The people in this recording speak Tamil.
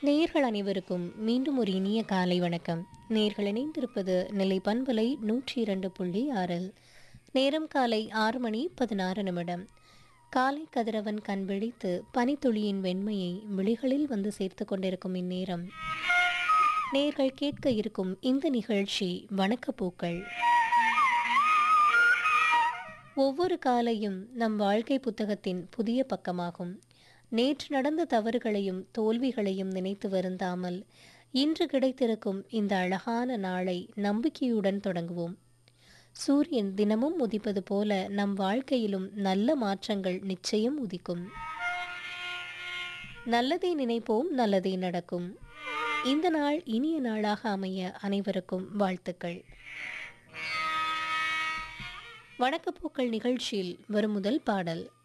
நேயர்கள் அனைவருக்கும் மீண்டும் ஒரு இனிய காலை வணக்கம். நேயர்கள் இணைந்திருப்பது நிலை பண்பலை 102.6. நேரம் காலை 6:16. காலை கதிரவன் கண் விழித்து பனித்துளியின் வெண்மையை விழிகளில் வந்து சேர்த்து கொண்டிருக்கும் இந்நேரம் நேயர்கள் கேட்க இருக்கும் இந்த நிகழ்ச்சி வணக்கப்பூக்கள். ஒவ்வொரு காலையும் நம் வாழ்க்கை புத்தகத்தின் புதிய பக்கமாகும். நேற்று நடந்த தவறுகளையும் தோல்விகளையும் நினைத்து வருந்தாமல் இன்று கிடைத்திருக்கும் இந்த அழகான நாளை நம்பிக்கையுடன் தொடங்குவோம். சூரியன் தினமும் உதிப்பது போல நம் வாழ்க்கையிலும் நல்ல மாற்றங்கள் நிச்சயம் உதிக்கும். நல்லதை நினைப்போம், நல்லதே நடக்கும். இந்த நாள் இனிய நாளாக அமைய அனைவருக்கும் வாழ்த்துக்கள். வணக்கப்பூக்கள் நிகழ்ச்சியில் வரும் முதல் பாடல்